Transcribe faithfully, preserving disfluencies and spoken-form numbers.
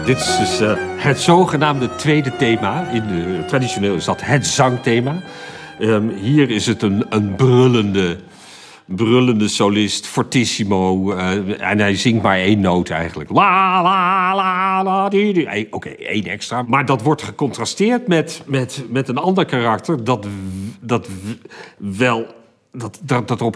Dit is dus uh, het zogenaamde tweede thema. In de, traditioneel is dat het zangthema. Um, hier is het een, een brullende, brullende solist, fortissimo. Uh, en hij zingt maar één noot eigenlijk. La, la, la, la, di, di. Oké, okay, één extra. Maar dat wordt gecontrasteerd met, met, met een ander karakter... dat, dat wel... Dat, dat, dat er op